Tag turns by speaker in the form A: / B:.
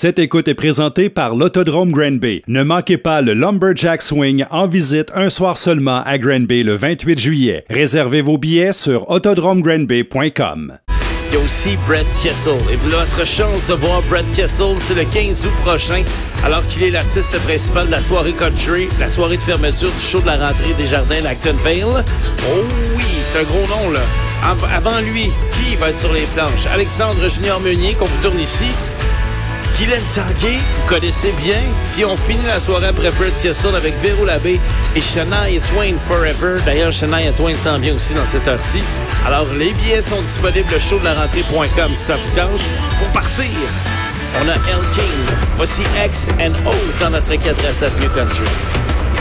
A: Cette écoute est présentée par l'Autodrome Granby. Ne manquez pas le Lumberjack Swing en visite un soir seulement à Granby le 28 juillet. Réservez vos billets sur autodromegranby.com.
B: Il y a aussi Brett Kessel. Et votre chance de voir Brett Kessel, c'est le 15 août prochain, alors qu'il est l'artiste principal de la soirée country, la soirée de fermeture du show de la rentrée des Jardins d'Acton Vale. Oh oui, c'est un gros nom, là. Avant lui, qui va être sur les planches? Alexandre Junior Meunier, qu'on vous tourne ici. Guylaine Tanguay, vous connaissez bien. Puis on finit la soirée après Brett Kessel avec Véro Labbé et Shania Twain Forever. D'ailleurs, Shania Twain s'en vient aussi dans cette heure-ci. Alors, les billets sont disponibles au showdelarentrée.com si ça vous tente. Pour partir, on a El King. Voici X and O dans notre 4 à 7 New Country.